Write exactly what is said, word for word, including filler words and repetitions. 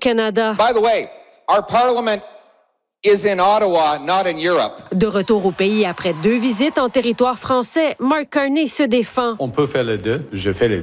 Canada. By the way, our parliament is in Ottawa, not in Europe. De retour au pays après deux visites en territoire français, Mark Carney se défend. On peut faire les deux. Je fais les deux.